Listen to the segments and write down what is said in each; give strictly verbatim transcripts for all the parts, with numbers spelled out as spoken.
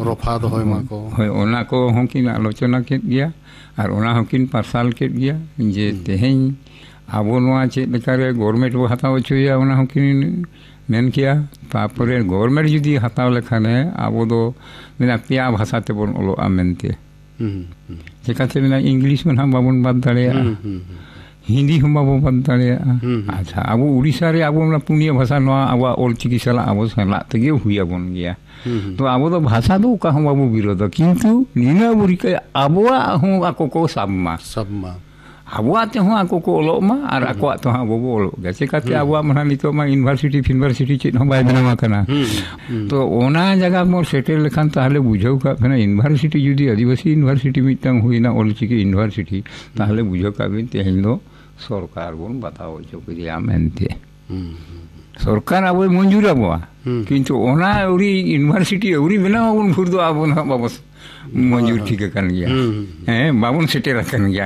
ᱨᱚᱯᱷᱟ ᱫᱚᱦᱚᱭ ᱢᱟᱠᱚ ᱦᱳᱭ ᱚᱱᱟ ᱠᱚ ᱦᱚᱸᱠᱤᱱ ᱟᱞᱳᱪᱚᱱᱟ ᱠᱮᱫ ᱜᱮᱭᱟ ᱟᱨ ᱚᱱᱟ ᱦᱚᱸᱠᱤᱱ ᱯᱟᱨᱥᱟᱞ ᱠᱮᱫ ᱜᱮᱭᱟ ᱡᱮ ᱛᱮᱦᱮᱧ ᱟᱵᱚ ᱱᱚᱣᱟ ᱪᱮᱫ ᱞᱮᱠᱟᱨᱮ ᱜᱚᱨᱢᱮᱱᱴ ᱵᱚ ᱦᱟᱛᱟᱣ ᱦᱚᱪᱚᱭᱟ ᱚᱱᱟ ᱦᱚᱸᱠᱤᱱ ᱢᱮᱱ ᱠᱮᱭᱟ ᱛᱟᱯᱚᱨᱮ ᱜᱚᱨᱢᱮᱱᱴ ᱡᱩᱫᱤ ᱦᱟᱛᱟᱣ ᱞᱮᱠᱷᱟᱱᱮ ᱟᱵᱚ ᱫᱚ ᱢᱮᱱᱟ ᱯᱮᱭᱟ ᱵᱷᱟষᱟ ᱛᱮᱵᱚᱱ ᱚᱞᱚᱜᱼᱟ ᱢᱮᱱᱛᱮ ᱪᱮᱠᱟᱛᱮ ᱢᱮᱱᱟ ᱤᱝᱞᱤশ ᱢᱟ ᱱᱟᱦᱟᱜ ᱵᱟᱵᱚᱱ ᱵᱟᱫ ᱫᱟᱲᱮᱭᱟᱜᱼᱟ हिंदी हम बाबू बंदाड़िया अच्छा अब उड़ीसा रे अब पुनिया भाषा नवा अब ओलचिकी साला अब साला तगे हुआ बन गया तो अब तो भाषा दो का हम बाबू विरोध किंतु नीना बुरिका अबवा हम आको को सबमा सबमा अबवा ते हम आको को ओलोमा और आको तो हम बाबू ओलो जैसे कहते अबवा मना नितो मा यूनिवर्सिटी यूनिवर्सिटी चेत हम बाय बनवा कना तो ओना जगह मोर सेटल लेखान ताहले बुझाव का फेना यूनिवर्सिटी जुदी आदिवासी यूनिवर्सिटी मिटंग हुईना ओलचिकी यूनिवर्सिटी ताहले बुझाव का बिन तेहन दो सरकार बन बताओ चौकिया मेनते सरकार अब मंजूर आबवा किंतु ओना उरी यूनिवर्सिटी उरी बनाव बन भुर दो अब ना बाबस मंजूर ठीक कर गया हैं बाबन सेटेर कर गया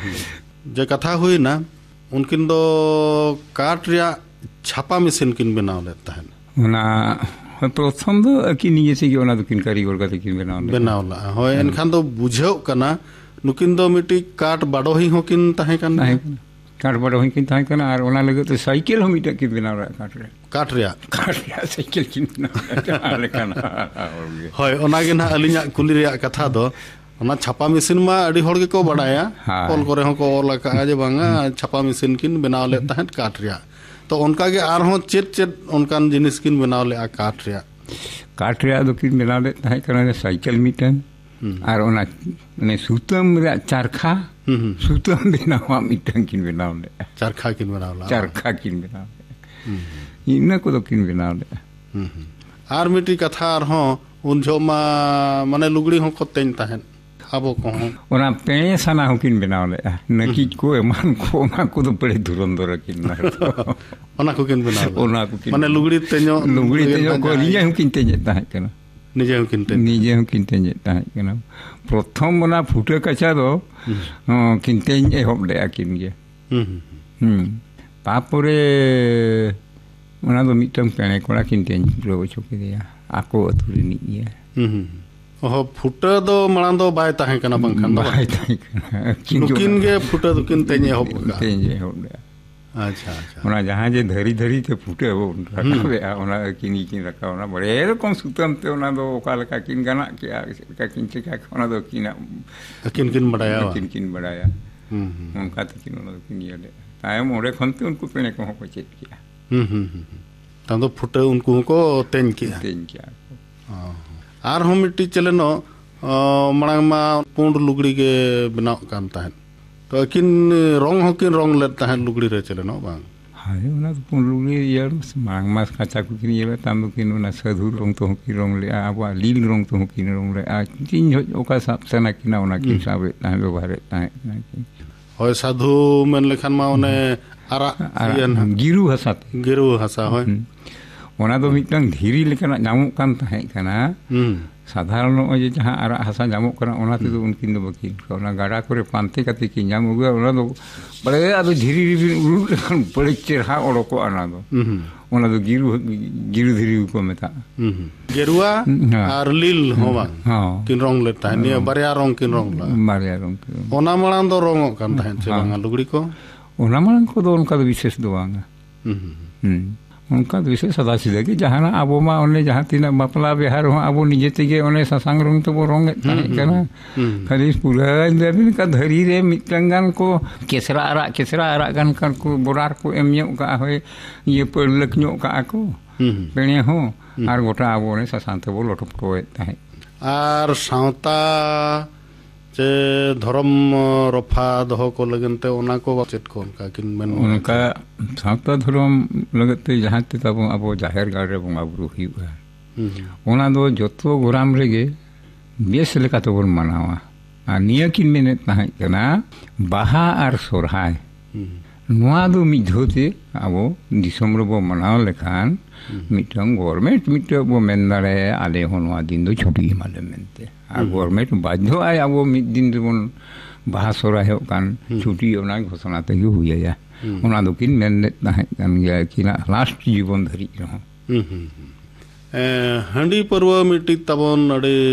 जे कथा हुई ना उनकिन दो काट रिया छापा मशीन किन बनाव लेता है ओना प्रथम दो कि निजे से कि ओना दो किन कारीगर का किन बनाव बनाव ला होय एनखान दो बुझाव कना नुकिन दो मिटी काट बाडो ही हो किन ताहे कन काट बाडो ही किन ताहे कन और ओना लगे तो साइकिल हम मिटा किन बनाव रा काट रे काट रिया काट रिया साइकिल किन बनाव लेकिन होय ओना गे ना अलिया कुली रिया कथा दो ओना छापा मशीन मा अडी होड़ के को बडाया कॉल करे हो को ओला का जे बांगा छापा मशीन किन बनाव ले ताहे काट रिया तो उनका के आर हो चेत चेत उनकान जिनिस किन बनाव ले आ काट रिया काट रिया दो किन बनाव ले ताहे कन साइकिल मिटन और ओना ने सुतम रे चरखा सुतम बनावा मिटन किन बनाव ले चरखा किन बनाव ला चरखा किन बनाव ले इना को दो किन बनाव ले आर मिटी कथा आर हो उन जो मा माने लुगड़ी हो को तेन ताहेन आबो को ओना पे सना हो किन बनाव ले नकी को एमान को ओना को दो पड़े धुरंधर किन ना ओना को किन बनाव ओना को किन माने लुगड़ी तेनो लुगड़ी तेनो को निजे हो किन तेजे ताहे कना निजे हो किन तेन निजे हो किन तेजे ताहे कना प्रथम ओना फुटे कचा दो किन तेन एहब ले किन गे हम तापरे ओना दो मिटम पेणे कोड़ा किन तेन प्रो चोके दिया आको अतुरी नि ये ओह फुटे दो माळा दो बाय ताहे कना बंखान दो बाय ताहे कना किन गे फुटे दो किन तेन एहब तेन एहब ले अच्छा अच्छा ओना जहां जे धरी धरी ते फुटे वो रखावे ओना किनी किन रखा ओना बड़े रकम सुतम ते ओना दो ओका लका किन गाना के का किन चिका ओना दो किना किन किन बडाया किन किन बडाया हम उनका तो किन ओना किन ये तायम ओरे खनते उनको पेने को को चेत किया हम हम ता दो फुटे उनको को तेन किया तेन किया आर हम मिट्टी चलेनो मणांग मा पुंड लुगड़ी के बनाव कान ताहन तो किन रंग हो किन रंग ले ताहन लुगड़ी रे चलेनो बांग हाय ओना तो पुंड लुगड़ी यार मांग मास काचा को किन ये ताम किन ओना साधु रंग तो किन रंग ले आबा लील रंग तो किन रंग ले आ तीन ओका साब सना किना ओना किन साबे ताहे व्यवहार ताहे होय साधु मन लेखान मा ओने आरा गिरु हसा गिरु हसा होय ओना दो मिटन धीरी लेकना नामो कान ताहे कना साधारण जे जहां आरा हसा नामो कना ओना ते दो उनकिन दो बकिन ओना गाडा करे पांते कते कि नाम उगा ओना दो बड़े अब धीरी धीरी उरु लेखन बड़े चेहरा ओडको आना दो ओना दो गिरु गिरु धीरी को मेता गेरुआ आर लील होवा किन रंग लेता है निया बारया रंग किन रंग ला बारया रंग ओना माळान दो रंग कान ताहे से बांगा लुगड़ी को ओना माळान को दो उनका दो विशेष दो बांगा हम उनका विशेष सदा सीधा कि जहां आबो मा ओने जहां तीना बापला बिहार हो आबो निजे तेगे ओने ससांग रंग तो रंग कना खाली पूरा दिन का धरी रे मिटंगान को केसरा आरा केसरा आरा गान kan को बोरार को एम ᱧᱚᱜ का होय ये पलक ᱧᱚᱜ का को पेणे हो आर गोटा आबो ने ससांते बो लटपटोए ताहे आर सावता जे धर्म रफा दहो को लगनते ओना को चेत को उनका किन मेन उनका सावता धर्म लगते जहां ते तब अब जाहिर गाड़ रे बंगा बुरु हुआ ओना दो जतो गोराम रेगे बेस लेका तो बन मनावा आ निया किन मेने ताहे कना बाहा आर सोरहाय नुआ दो मिधोते अब दिसम रे बो मनाव लेखान मिटंग गवर्नमेंट मिटो बो मेन दारे आले होनवा दिन दो छुट्टी माले मेनते आ गवर्नमेंट बाध्य आय अब मिद दिन बन बाहा सोराय हो कान छुट्टी ओना घोषणा ते हुया या ओना दो किन मेन ताहे कान गया किना लास्ट जीवन धरी रहो हंडी पर्व मिट्टी तबन अडे